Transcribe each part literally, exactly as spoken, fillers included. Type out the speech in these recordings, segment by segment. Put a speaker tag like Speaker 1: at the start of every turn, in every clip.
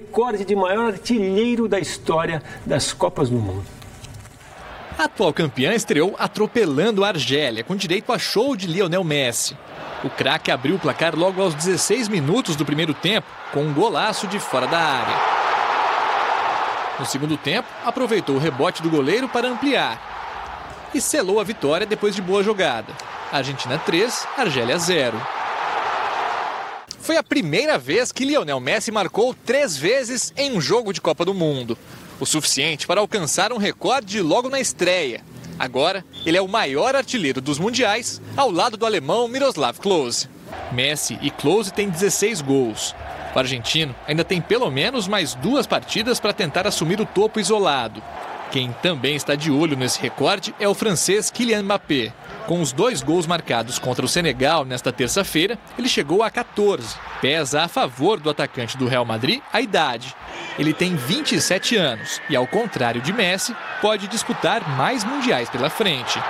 Speaker 1: recorde de maior artilheiro da história das Copas do Mundo.
Speaker 2: A atual campeã estreou atropelando a Argélia, com direito a show de Lionel Messi. O craque abriu o placar logo aos dezesseis minutos do primeiro tempo, com um golaço de fora da área. No segundo tempo, aproveitou o rebote do goleiro para ampliar. E selou a vitória depois de boa jogada. Argentina três, Argélia zero. Foi a primeira vez que Lionel Messi marcou três vezes em um jogo de Copa do Mundo. O suficiente para alcançar um recorde logo na estreia. Agora, ele é o maior artilheiro dos mundiais, ao lado do alemão Miroslav Klose. Messi e Klose têm dezesseis gols. O argentino ainda tem pelo menos mais duas partidas para tentar assumir o topo isolado. Quem também está de olho nesse recorde é o francês Kylian Mbappé. Com os dois gols marcados contra o Senegal nesta terça-feira, ele chegou a quatorze. Pesa a favor do atacante do Real Madrid a idade. Ele tem vinte e sete anos e, ao contrário de Messi, pode disputar mais mundiais pela frente.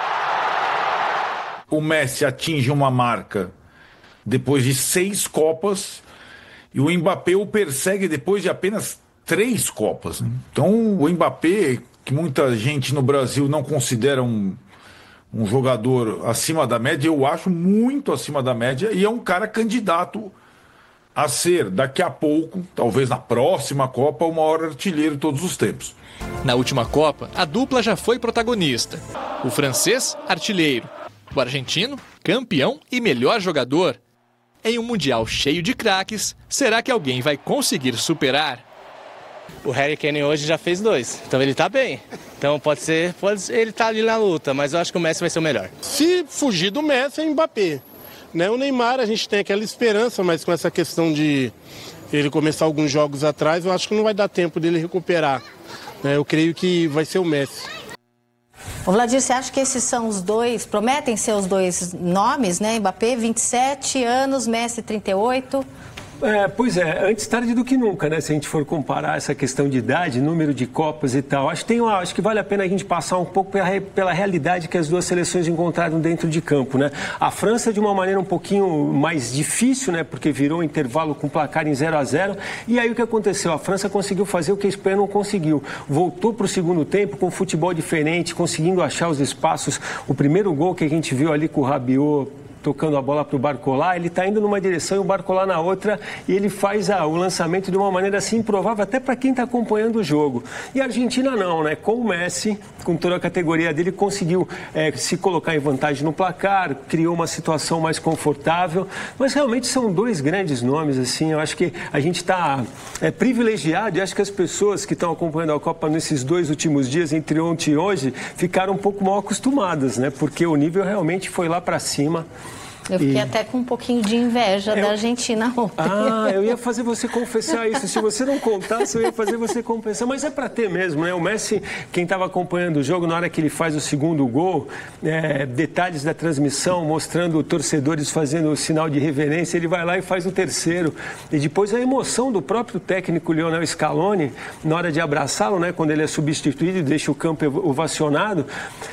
Speaker 3: O Messi atinge uma marca depois de seis Copas e o Mbappé o persegue depois de apenas três Copas. Então o Mbappé, que muita gente no Brasil não considera um, um jogador acima da média, eu acho muito acima da média, e é um cara candidato a ser, daqui a pouco, talvez na próxima Copa, o maior artilheiro de todos os tempos.
Speaker 2: Na última Copa, a dupla já foi protagonista. O francês, artilheiro. O argentino, campeão e melhor jogador. Em um mundial cheio de craques, será que alguém vai conseguir superar?
Speaker 4: O Harry Kane hoje já fez dois, então ele tá bem. Então pode ser, pode, ele tá ali na luta, mas eu acho que o Messi vai ser o melhor.
Speaker 5: Se fugir do Messi, é Mbappé. Né? O Neymar, a gente tem aquela esperança, mas com essa questão de ele começar alguns jogos atrás, eu acho que não vai dar tempo dele recuperar. Né? Eu creio que vai ser o Messi.
Speaker 6: Ô Vladir, você acha que esses são os dois, prometem ser os dois nomes, né? Mbappé, vinte e sete anos, Messi, trinta e oito.
Speaker 1: É, pois é, antes tarde do que nunca, né? Se a gente for comparar essa questão de idade, número de Copas e tal. Acho que, tem uma, acho que vale a pena a gente passar um pouco pela, pela realidade que as duas seleções encontraram dentro de campo, né? A França de uma maneira um pouquinho mais difícil, né? Porque virou um intervalo com placar em zero a zero. E aí o que aconteceu? A França conseguiu fazer o que a Espanha não conseguiu. Voltou para o segundo tempo com um futebol diferente, conseguindo achar os espaços. O primeiro gol que a gente viu ali com o Rabiot tocando a bola para o Barcola, ele está indo numa direção e o Barcola na outra, e ele faz a, o lançamento de uma maneira assim improvável até para quem está acompanhando o jogo. E a Argentina não, né? Com o Messi, com toda a categoria dele, conseguiu é, se colocar em vantagem no placar, criou uma situação mais confortável, mas realmente são dois grandes nomes, assim, eu acho que a gente está é, privilegiado, e acho que as pessoas que estão acompanhando a Copa nesses dois últimos dias, entre ontem e hoje, ficaram um pouco mal acostumadas, né? Porque o nível realmente foi lá para cima.
Speaker 6: Eu fiquei
Speaker 1: e...
Speaker 6: até com um pouquinho de inveja eu... da Argentina ontem.
Speaker 1: Ah, eu ia fazer você confessar isso. Se você não contasse, eu ia fazer você confessar. Mas é para ter mesmo, né? O Messi, quem estava acompanhando o jogo, na hora que ele faz o segundo gol, é, detalhes da transmissão, mostrando torcedores fazendo o sinal de reverência, ele vai lá e faz o terceiro. E depois a emoção do próprio técnico Lionel Scaloni, na hora de abraçá-lo, né? Quando ele é substituído e deixa o campo ovacionado.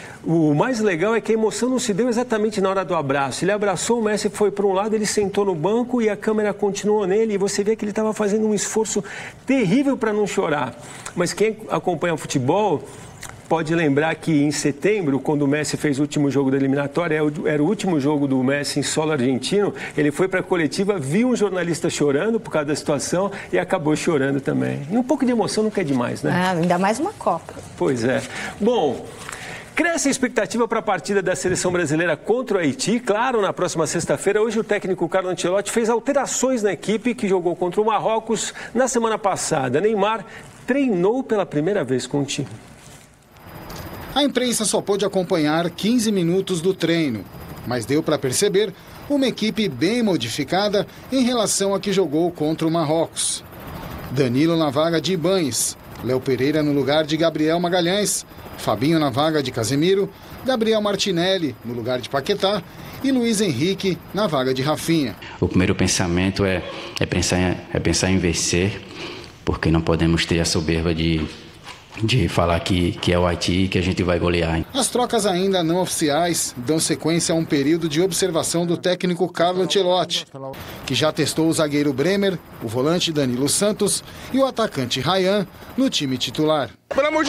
Speaker 1: O mais legal é que a emoção não se deu exatamente na hora do abraço. Ele abraçou, o Messi foi para um lado, ele sentou no banco e a câmera continuou nele. E você vê que ele estava fazendo um esforço terrível para não chorar. Mas quem acompanha o futebol pode lembrar que em setembro, quando o Messi fez o último jogo da eliminatória, era o último jogo do Messi em solo argentino, ele foi para a coletiva, viu um jornalista chorando por causa da situação e acabou chorando também. E um pouco de emoção nunca é demais, né?
Speaker 6: Ah, ainda mais uma Copa.
Speaker 1: Pois é. Bom... Cresce a expectativa para a partida da seleção brasileira contra o Haiti. Claro, na próxima sexta-feira, hoje o técnico Carlo Ancelotti fez alterações na equipe que jogou contra o Marrocos na semana passada. Neymar treinou pela primeira vez com o time.
Speaker 7: A imprensa só pôde acompanhar quinze minutos do treino, mas deu para perceber uma equipe bem modificada em relação a que jogou contra o Marrocos. Danilo na vaga de Ibañez, Léo Pereira no lugar de Gabriel Magalhães, Fabinho na vaga de Casemiro, Gabriel Martinelli no lugar de Paquetá e Luiz Henrique na vaga de Rafinha.
Speaker 8: O primeiro pensamento é, é, pensar, é pensar em vencer, porque não podemos ter a soberba de, de falar que, que é o Haiti e que a gente vai golear.
Speaker 7: As trocas ainda não oficiais dão sequência a um período de observação do técnico Carlo Ancelotti, que já testou o zagueiro Bremer, o volante Danilo Santos e o atacante Ryan no time titular.